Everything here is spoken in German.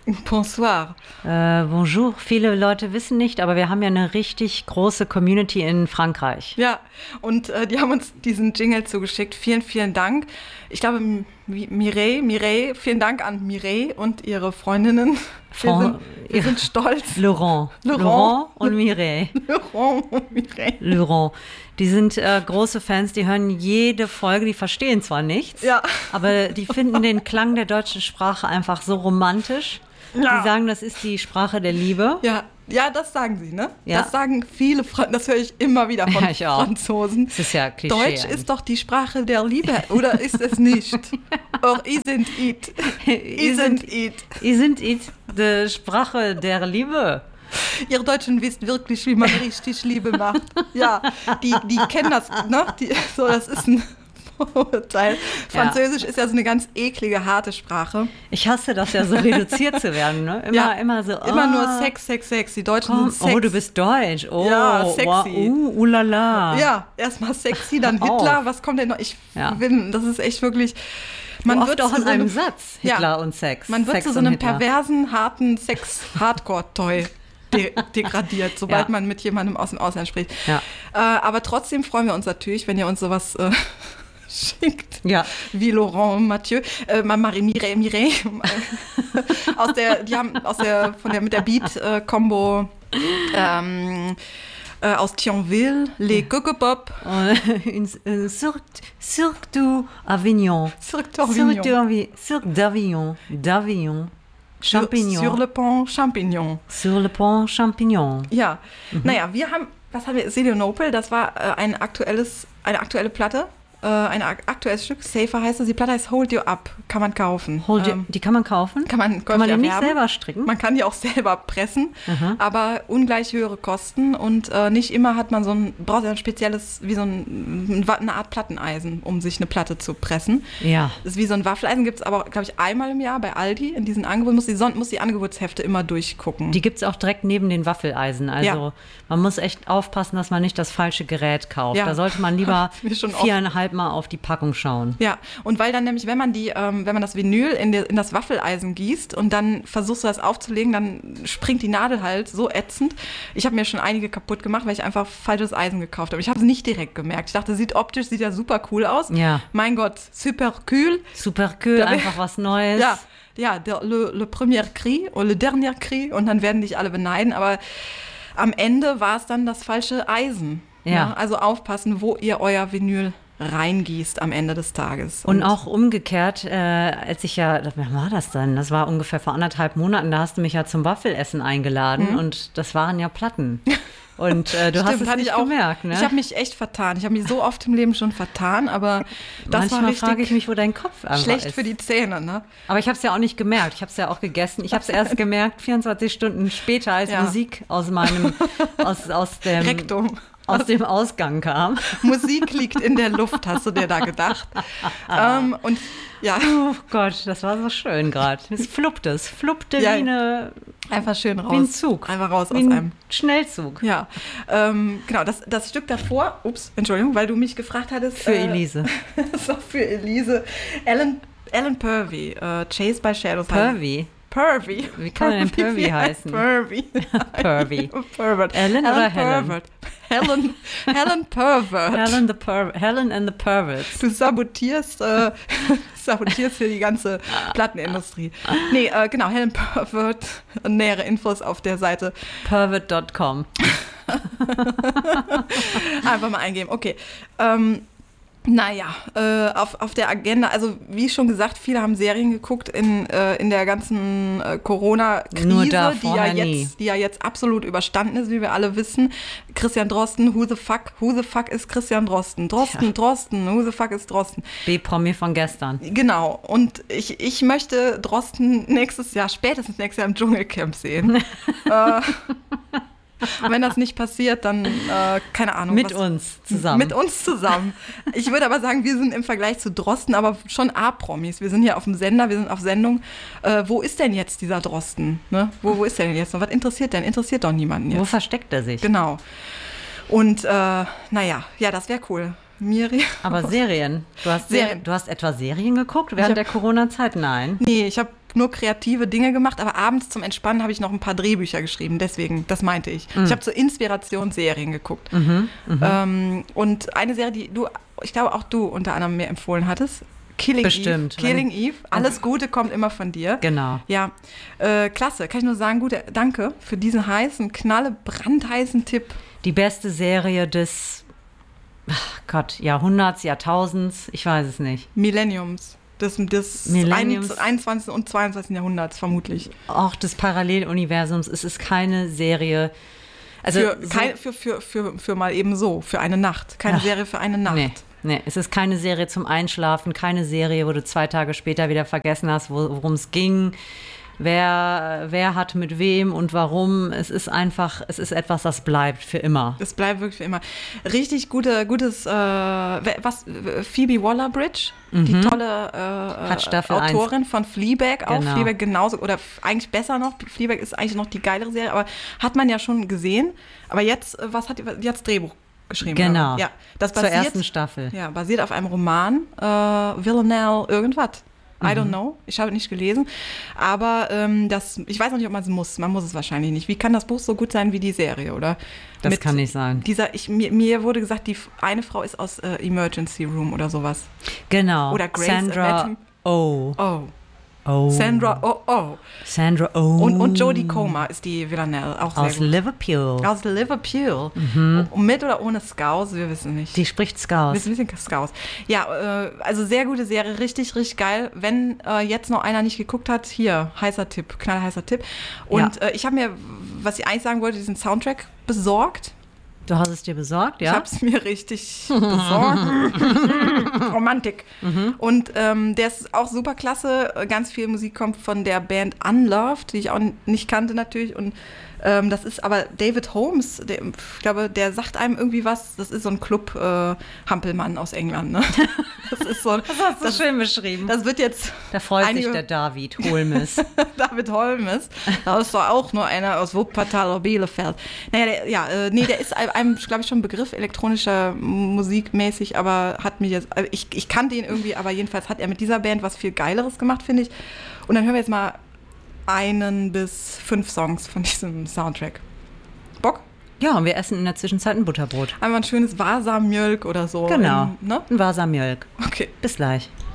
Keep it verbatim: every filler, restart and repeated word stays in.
Bonsoir. Äh, bonjour. Viele Leute wissen nicht, aber wir haben ja eine richtig große Community in Frankreich. Ja, und äh, die haben uns diesen Jingle zugeschickt. Vielen, vielen Dank. Ich glaube, M- Mireille, Mireille, vielen Dank an Mireille und ihre Freundinnen. Wir, Fran- sind, wir sind stolz. Laurent. Laurent. Laurent und Mireille. Laurent und Mireille. Laurent. Die sind äh, große Fans, die hören jede Folge, die verstehen zwar nichts, Ja. aber die finden den Klang der deutschen Sprache einfach so romantisch. Ja. Die sagen, das ist die Sprache der Liebe. Ja, ja, das sagen sie, ne? Ja. Das sagen viele Franzosen, das höre ich immer wieder von Ja, ich auch. Franzosen. Das ist ja Klischee. Deutsch eigentlich. ist doch die Sprache der Liebe, oder ist es nicht? Or isn't it? Isn't it? Isn't it die Sprache der Liebe? Ihr Deutschen wisst wirklich, wie man richtig Liebe macht. Ja, die, die kennen das, ne? Die, so, das ist ein Vorurteil. Französisch Ja. ist ja so eine ganz eklige, harte Sprache. Ich hasse das ja, so reduziert zu werden. Ne? Immer, Ja, immer so. Immer oh, nur Sex, Sex, Sex. Die Deutschen komm, sind Sex. oh, du bist deutsch. Oh, Ja, wow, sexy. uh, ulala. Ja, erstmal sexy, dann Hör Hitler. auf. Was kommt denn noch? Ich Ja. bin, das ist echt wirklich. Man oft wird auch zu in so einem einem- Satz, Ja. Hitler und Sex. Man wird Sex zu so und einem Hitler. perversen, harten Sex-Hardcore-Toy de degradiert, sobald Ja. man mit jemandem aus dem Ausland spricht. Ja. Äh, aber trotzdem freuen wir uns natürlich, wenn ihr uns sowas äh, schickt. Ja. Wie Laurent und Mathieu, äh, Marie Mireille, Mireille aus der, die haben aus der, von der, mit der Beat-Kombo ähm, äh, aus Thionville, Les Coco-Pop, Cirque, Cirque du Avignon. Cirque Cirque d'Avignon, du Avi- Cirque d'Avignon. D'Avignon. sur, Champignon. sur le Pont Champignon. Sur le Pont Champignon. Ja, naja, wir haben, was haben wir, Selionopel, das war äh, ein aktuelles, eine aktuelle Platte, äh, ein ak aktuelles Stück, Safer heißt es, die Platte heißt Hold You Up, kann man kaufen. Hold you, Ähm, die kann man kaufen? kann man, Kann man die käuflich nicht erwerben. selber stricken? Man kann die auch selber pressen, Aha. aber ungleich höhere Kosten und äh, nicht immer hat man so ein, braucht ja ein spezielles, wie so ein, eine Art Platteneisen, um sich eine Platte zu pressen. Ja. Das ist wie so ein Waffeleisen, gibt es aber, glaube ich, einmal im Jahr bei Aldi in diesen Angeboten, muss die, Son muss die Angebotshefte immer durchgucken. Die gibt es auch direkt neben den Waffeleisen. Also Ja. man muss echt aufpassen, dass man nicht das falsche Gerät kauft. Ja. Da sollte man lieber Mir schon oft- viereinhalb Mal auf die Packung schauen. Ja, und weil dann nämlich, wenn man die, ähm, wenn man das Vinyl in, die, in das Waffeleisen gießt und dann versuchst du das aufzulegen, dann springt die Nadel halt so ätzend. Ich habe mir schon einige kaputt gemacht, weil ich einfach falsches Eisen gekauft habe. Ich habe es nicht direkt gemerkt. Ich dachte, sieht optisch, sieht ja super cool aus. Ja. Mein Gott, super cool. Super cool, Da wär- einfach was Neues. Ja, ja, der, le, le premier cri oder le dernier cri und dann werden dich alle beneiden, aber am Ende war es dann das falsche Eisen. Ja. Ne? Also aufpassen, wo ihr euer Vinyl reingießt am Ende des Tages. Und auch umgekehrt, äh, als ich ja, wann war das dann? Das war ungefähr vor anderthalb Monaten, da hast du mich ja zum Waffelessen eingeladen und das waren ja Platten. Und äh, du hast Stimmt, es hatte nicht ich auch. gemerkt, ne? Ich habe mich echt vertan. Ich habe mich so oft im Leben schon vertan, aber das Manchmal war frage ich richtig mich, wo dein Kopf einfach schlecht ist. für die Zähne, ne? Aber ich habe es ja auch nicht gemerkt. Ich habe es ja auch gegessen. Ich habe es erst gemerkt, vierundzwanzig Stunden später, als Ja. Musik aus meinem, aus, aus dem, Rektum. aus dem Ausgang kam. Musik liegt in der Luft, hast du dir da gedacht? ähm, und ja, Oh Gott, das war so schön gerade. Es fluppte, es fluppte Ja. wie, eine, einfach schön raus. wie ein Zug. Einfach raus wie aus ein einem. Schnellzug. Ja, ähm, genau, das, das Stück davor, ups, Entschuldigung, weil du mich gefragt hattest. Für äh, Elise. Das war für Elise. Ellen, Ellen Purvey, äh, Chased by Shadows. Pervy. Purvey. Wie kann man denn Purvey wie heißen? Purvey. Pervy. Pervert. Ellen oder Helen? Pervert. Helen, Helen Pervert. Helen, the Per- Helen and the Perverts. Du sabotierst, äh, sabotierst hier die ganze Plattenindustrie. Nee, äh, genau, Helen Pervert. Nähere Infos auf der Seite. Pervert Punkt com. Einfach mal eingeben. Okay. Ähm, naja, äh, auf, auf der Agenda, also wie schon gesagt, viele haben Serien geguckt in, äh, in der ganzen äh, Corona-Krise, Nur da, die, ja vorher nie. jetzt, die ja jetzt absolut überstanden ist, wie wir alle wissen. Christian Drosten, who the fuck, who the fuck ist Christian Drosten? Drosten, Ja. Drosten, who the fuck ist Drosten? B-Promi von gestern. Genau, und ich, ich möchte Drosten nächstes Jahr, spätestens nächstes Jahr im Dschungelcamp sehen. äh, Und wenn das nicht passiert, dann, äh, keine Ahnung. Mit was, uns zusammen. Mit uns zusammen. Ich würde aber sagen, wir sind im Vergleich zu Drosten aber schon A-Promis. Wir sind hier auf dem Sender, wir sind auf Sendung. Äh, wo ist denn jetzt dieser Drosten? Ne? Wo, wo ist der denn jetzt noch? Was interessiert denn? Interessiert doch niemanden jetzt. Wo versteckt er sich? Genau. Und äh, naja, ja, das wäre cool. Miri. Aber Serien. Du hast, Serien. Serien. Du hast etwa Serien geguckt während der Corona-Zeit? Nein. Nee, ich habe nur kreative Dinge gemacht, aber abends zum Entspannen habe ich noch ein paar Drehbücher geschrieben. Deswegen, das meinte ich. Mhm. Ich habe zur Inspiration Serien geguckt. Mhm, ähm, und eine Serie, die du, ich glaube auch du unter anderem mir empfohlen hattest, Killing Bestimmt. Eve. Killing Eve. Alles Gute kommt immer von dir. Genau. Ja, äh, klasse. Kann ich nur sagen, gute, danke für diesen heißen, knalle, brandheißen Tipp. Die beste Serie des, ach Gott, Jahrhunderts, Jahrtausends, ich weiß es nicht. Millenniums. Des, des Millenniums. einundzwanzigsten und zweiundzwanzigsten Jahrhunderts, vermutlich. Auch des Paralleluniversums. Es ist keine Serie. Also für, so, kein, für, für, für, für mal eben so, für eine Nacht. Keine ach, Serie für eine Nacht. Nee. Nee, es ist keine Serie zum Einschlafen, keine Serie, wo du zwei Tage später wieder vergessen hast, worum es ging, wer, wer hat mit wem und warum. Es ist einfach, es ist etwas, das bleibt für immer. Es bleibt wirklich für immer. Richtig gute, gutes, äh, was, Phoebe Waller-Bridge, mhm. die tolle äh, hat Staffel Autorin eins. von Fleabag auch. Genau. Fleabag genauso, oder eigentlich besser noch. Fleabag ist eigentlich noch die geilere Serie, aber hat man ja schon gesehen. Aber jetzt, was hat die jetzt Drehbuch geschrieben? Genau. Ja, das basiert, zur ersten Staffel. Ja, basiert auf einem Roman, äh, Villanelle irgendwas. I don't know. Ich habe nicht gelesen. Aber ähm, das, ich weiß noch nicht, ob man es muss. Man muss es wahrscheinlich nicht. Wie kann das Buch so gut sein wie die Serie, oder? Das Mit kann nicht sein. Dieser, ich, mir, mir wurde gesagt, die eine Frau ist aus äh, Emergency Room oder sowas. Genau. Oder Grace Sandra Anatomy. Oh. Oh. Oh. Sandra Oh Oh. Sandra Oh. Und, und Jodie Comer ist die Villanelle. Auch sehr aus gut. Liverpool. Aus Liverpool. Mhm. Mit oder ohne Scouse, wir wissen nicht. Die spricht Scouse. Wir wissen Scouse. Ja, äh, also sehr gute Serie, richtig, richtig geil. Wenn äh, jetzt noch einer nicht geguckt hat, hier, heißer Tipp, knallheißer Tipp. Und ja. äh, ich habe mir, was ich eigentlich sagen wollte, diesen Soundtrack besorgt. Du hast es dir besorgt, ja? Ich habe es mir richtig besorgt. Romantik. Mhm. Und ähm, der ist auch super klasse. Ganz viel Musik kommt von der Band Unloved, die ich auch nicht kannte natürlich. Und ähm, das ist aber David Holmes, der, ich glaube, der sagt einem irgendwie was. Das ist so ein Club-Hampelmann äh, aus England. Ne? Das ist so, das hast du das, schön beschrieben. Das wird jetzt. Da freut sich der David Holmes. David Holmes. Da ist doch auch nur einer aus Wuppertal oder Bielefeld. Naja, der, ja, äh, nee, der ist einem, glaube ich, schon ein Begriff elektronischer Musik mäßig, aber hat mich jetzt. Also ich, ich kannte ihn irgendwie, aber jedenfalls hat er mit dieser Band was viel Geileres gemacht, finde ich. Und dann hören wir jetzt mal einen bis fünf Songs von diesem Soundtrack. Bock? Ja, und wir essen in der Zwischenzeit ein Butterbrot. Einmal ein schönes Wasamjölk oder so. Genau, in, ne? ein Wasamjölk. Okay. Bis gleich.